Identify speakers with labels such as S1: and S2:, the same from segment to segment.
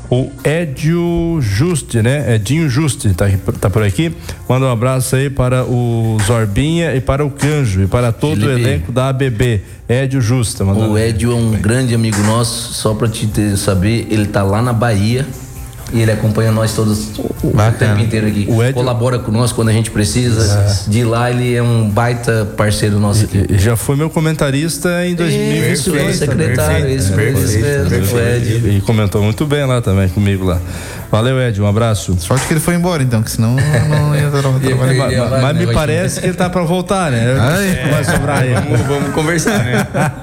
S1: O Edio Juste, né? Edinho Juste tá por aqui. Manda um abraço aí para o Zorbinha e para o Canjo e para todo o elenco da ABB. Edio Justa.
S2: O Edio é um grande amigo nosso, só pra te saber, ele tá lá na Bahia. E ele acompanha nós todos o tempo inteiro aqui. O Edio colabora conosco quando a gente precisa. De lá ele é um baita parceiro nosso aqui.
S1: Já foi meu comentarista em 2022.
S2: Isso, secretário. Isso mesmo. O Edio.
S1: E comentou muito bem lá também comigo lá. Valeu, Edio, um abraço.
S3: Sorte que ele foi embora então, que senão não ia trabalhar.
S1: Mas me parece que ele tá pra voltar, né? Vai sobrar aí.
S2: Vamos conversar, né?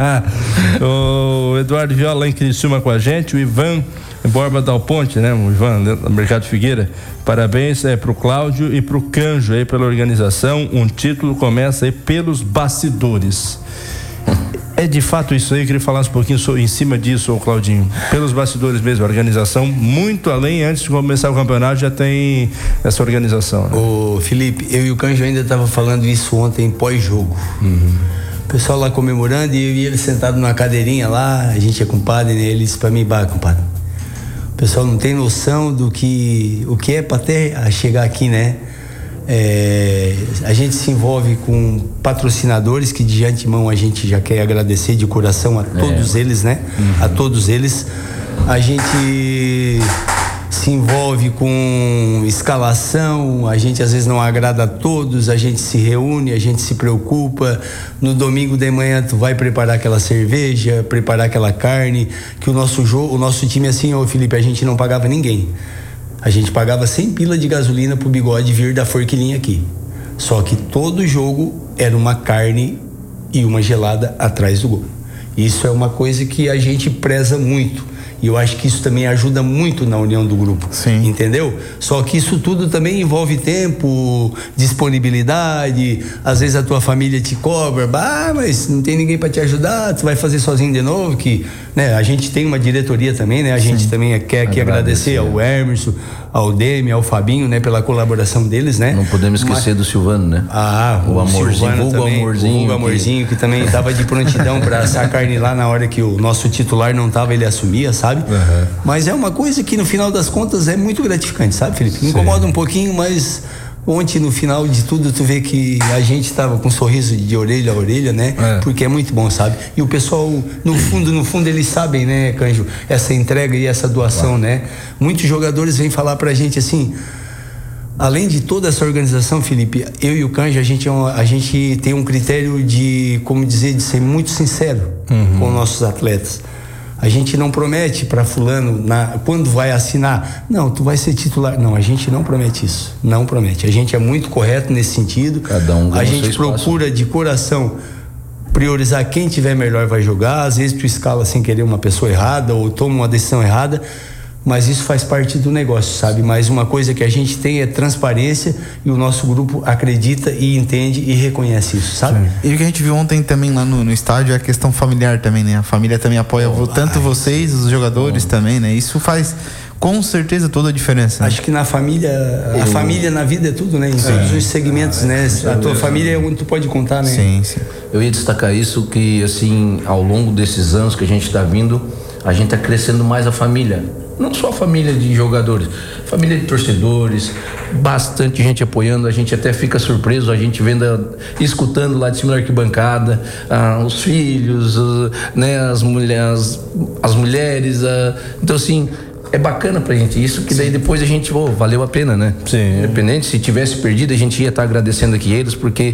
S1: O Eduardo Viola lá em Criciúma com a gente, o Ivan Borba Dal Ponte, né? O Ivan, do Mercado Figueira. Parabéns pro Cláudio e pro Canjo aí pela organização. Um título começa aí pelos bastidores. É de fato isso aí, eu queria falar um pouquinho em cima disso, Claudinho. Pelos bastidores mesmo, a organização muito além, antes de começar o campeonato já tem essa organização, né?
S4: Ô Felipe, eu e o Canjo ainda tava falando isso ontem pós-jogo. O pessoal lá comemorando e eu e ele sentado numa cadeirinha lá, a gente é compadre, né? Ele disse pra mim, compadre, o pessoal não tem noção o que é pra até chegar aqui, né? A gente se envolve com patrocinadores que de antemão a gente já quer agradecer de coração a todos eles, né? A todos eles. A gente se envolve com escalação, a gente às vezes não agrada a todos, a gente se reúne, a gente se preocupa. No domingo de manhã tu vai preparar aquela cerveja, preparar aquela carne, que o nosso time assim, Felipe, a gente não pagava ninguém. A gente pagava 100 pila de gasolina pro Bigode vir da Forquilinha aqui. Só que todo jogo era uma carne e uma gelada atrás do gol. Isso é uma coisa que a gente preza muito. E eu acho que isso também ajuda muito na união do grupo.
S3: Sim.
S4: Entendeu? Só que isso tudo também envolve tempo, disponibilidade. Às vezes a tua família te cobra, mas não tem ninguém para te ajudar, tu vai fazer sozinho de novo, que, né, a gente tem uma diretoria também, né? A gente também quer aqui agradecer ao Hermerson, ao Demi, ao Fabinho, né, pela colaboração deles, né?
S2: Não podemos esquecer do Silvano, né?
S4: O Amorzinho,
S2: também,
S4: o Amorzinho, que também estava de prontidão para assar carne lá na hora que o nosso titular não estava, ele assumia, sabe? Mas é uma coisa que no final das contas é muito gratificante, sabe, Felipe? Incomoda um pouquinho, mas ontem no final de tudo tu vê que a gente estava com um sorriso de orelha a orelha, né? Porque é muito bom, sabe? E o pessoal, no fundo eles sabem, né, Canjo? Essa entrega e essa doação, né? Muitos jogadores vêm falar pra gente assim, além de toda essa organização, Felipe, eu e o Canjo, a gente tem um critério de, como dizer, de ser muito sincero com nossos atletas. A gente não promete para fulano quando vai assinar, não, tu vai ser titular. Não, a gente não promete isso. Não promete. A gente é muito correto nesse sentido.
S2: Cada um
S4: a gente procura de coração priorizar quem tiver melhor vai jogar. Às vezes tu escala sem querer uma pessoa errada ou toma uma decisão errada, mas isso faz parte do negócio, sabe? Mas uma coisa que a gente tem é transparência e o nosso grupo acredita e entende e reconhece isso, sabe?
S3: E o que a gente viu ontem também lá no estádio é a questão familiar também, né? A família também apoia tanto vocês, os jogadores também, né? Isso faz com certeza toda a diferença, né?
S4: Acho que na família, a família na vida é tudo, né? Em todos os segmentos, né? A tua família é onde tu pode contar, né?
S3: Sim.
S2: Eu ia destacar isso, que assim, ao longo desses anos que a gente está vindo, a gente está crescendo mais a família. Não só a família de jogadores, família de torcedores, bastante gente apoiando, a gente até fica surpreso, a gente vendo, escutando lá de cima da arquibancada, os filhos, né, as mulheres, então assim, é bacana pra gente isso, que daí depois a gente, valeu a pena, né?
S1: Sim.
S2: Independente, se tivesse perdido, a gente ia estar agradecendo aqui eles, porque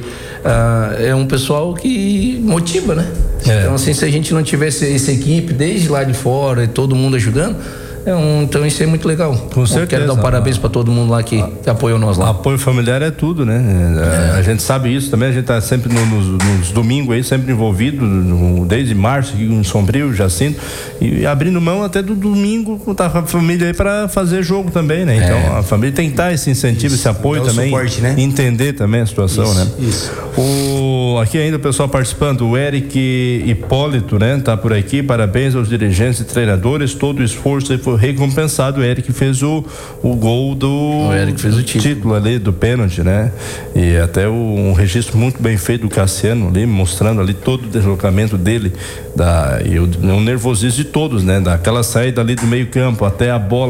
S2: é um pessoal que motiva, né? Então assim, se a gente não tivesse essa equipe desde lá de fora e todo mundo ajudando, então isso é muito legal.
S1: Com certeza.
S2: Quero dar um parabéns para todo mundo lá que apoiou nós lá.
S1: Apoio familiar é tudo, né? A gente sabe isso também, a gente tá sempre nos domingos aí, sempre envolvido, desde março, aqui em Sombrio, Jacinto, e abrindo mão até do domingo com a família aí para fazer jogo também, né? Então a família tem que dar esse incentivo, esse apoio também,
S4: suporte, né?
S1: Entender também a situação, né?
S4: Isso.
S1: Aqui ainda o pessoal participando, o Eric Hipólito, né? Tá por aqui, parabéns aos dirigentes e treinadores, todo o esforço aí foi recompensado. O Eric fez o gol
S2: O Eric fez o título
S1: ali do pênalti, né? E até um registro muito bem feito do Cassiano ali, mostrando ali todo o deslocamento dele, e o nervosismo de todos, né? Daquela saída ali do meio campo até a bola